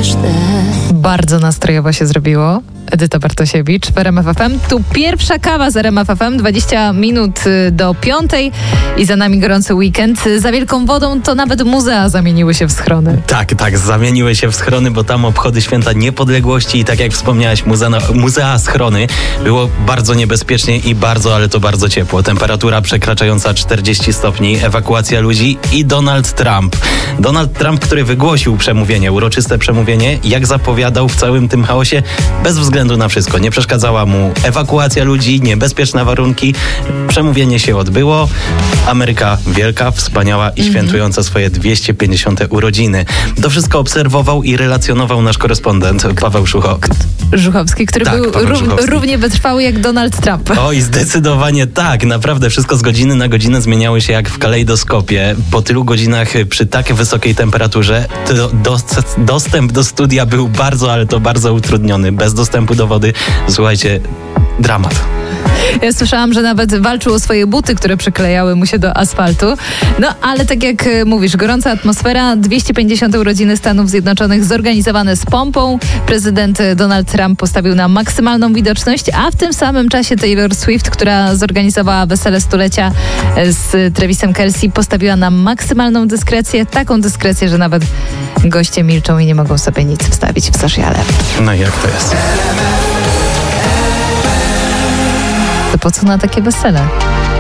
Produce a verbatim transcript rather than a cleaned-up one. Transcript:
resztę. Bardzo nastrojowo się zrobiło. Edyta Bartosiewicz w R M F F M. Tu pierwsza kawa z R M F F M, dwadzieścia minut do piątej i za nami gorący weekend. Za wielką wodą to nawet muzea zamieniły się w schrony. Tak, tak, zamieniły się w schrony, bo tam obchody Święta Niepodległości i tak jak wspomniałaś, muzea, muzea schrony. Było bardzo niebezpiecznie i bardzo, ale to bardzo ciepło. Temperatura przekraczająca czterdzieści stopni, ewakuacja ludzi i Donald Trump. Donald Trump, który wygłosił przemówienie, uroczyste przemówienie, jak zapowiadał w całym tym chaosie, bez względu na wszystko. Nie przeszkadzała mu ewakuacja ludzi, niebezpieczne warunki. Przemówienie się odbyło. Ameryka wielka, wspaniała i świętująca swoje dwieście pięćdziesiąte urodziny. To wszystko obserwował i relacjonował nasz korespondent Paweł Szucho. Żuchowski, który Tak, był Paweł rów, Żuchowski. równie wytrwały jak Donald Trump. Oj, zdecydowanie tak. Naprawdę wszystko z godziny na godzinę zmieniało się jak w kalejdoskopie. Po tylu godzinach przy tak wysokiej temperaturze to dos- dostęp do studia był bardzo, ale to bardzo utrudniony. Bez dostępu do wody, słuchajcie, dramat. Ja słyszałam, że nawet walczył o swoje buty, które przyklejały mu się do asfaltu. No, ale tak jak mówisz, gorąca atmosfera, dwieście pięćdziesiąte urodziny Stanów Zjednoczonych zorganizowane z pompą. Prezydent Donald Trump postawił na maksymalną widoczność, a w tym samym czasie Taylor Swift, która zorganizowała wesele stulecia z Travisem Kelce, postawiła na maksymalną dyskrecję. Taką dyskrecję, że nawet goście milczą i nie mogą sobie nic wstawić w sociale. No i jak to jest? To po co na takie wesele?